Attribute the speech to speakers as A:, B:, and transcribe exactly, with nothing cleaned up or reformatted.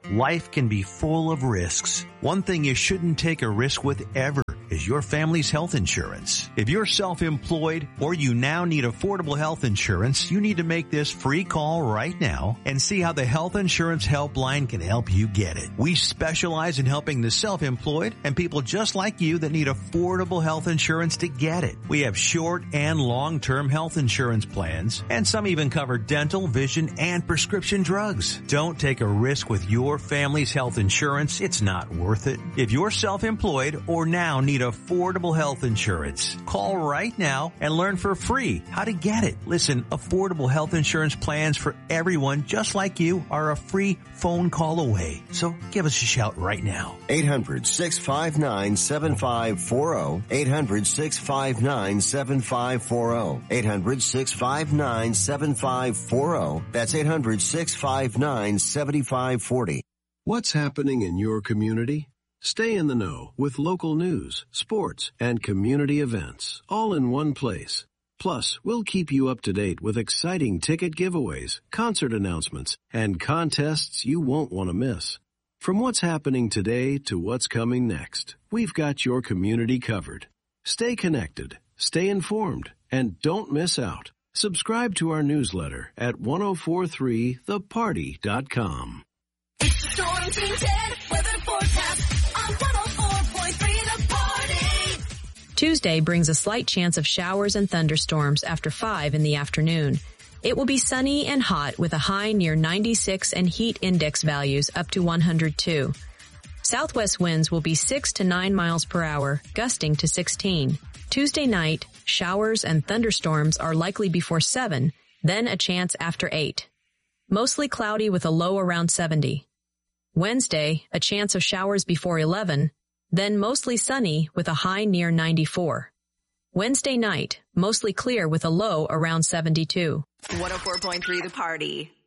A: Life can be full of risks. One thing you shouldn't take a risk with ever is your family's health insurance. If you're self-employed or you now need affordable health insurance, you need to make this free call right now and see how the Health Insurance Helpline can help you get it. We specialize in helping the self-employed and people just like you that need affordable health insurance to get it. We have short and long-term health insurance plans, and some even cover dental, vision, and prescription drugs. Don't take a risk with your family's health insurance. It's not worth it. If you're self-employed or now need affordable health insurance, call right now and learn for free how to get it. Listen, affordable health insurance plans for everyone just like you are a free phone call away. So give us a shout right now.
B: eight hundred, six five nine, seven five four zero. eight hundred, six five nine, seven five four zero. eight hundred, six five nine, seven five four zero. That's eight hundred, six five nine, seven five four zero.
C: What's happening in your community? Stay in the know with local news, sports, and community events, all in one place. Plus, we'll keep you up to date with exciting ticket giveaways, concert announcements, and contests you won't want to miss. From what's happening today to what's coming next, we've got your community covered. Stay connected, stay informed, and don't miss out. Subscribe to our newsletter at ten forty-three the party dot com.
D: It's the Storm Team ten weather forecast on one oh four point three The Party.
E: Tuesday brings a slight chance of showers and thunderstorms after five in the afternoon. It will be sunny and hot with a high near ninety-six and heat index values up to one hundred two. Southwest winds will be six to nine miles per hour, gusting to sixteen. Tuesday night, showers and thunderstorms are likely before seven, then a chance after eight. Mostly cloudy with a low around seventy. Wednesday, a chance of showers before eleven, then mostly sunny with a high near ninety-four. Wednesday night, mostly clear with a low around seventy-two.
F: one oh four point three The Party.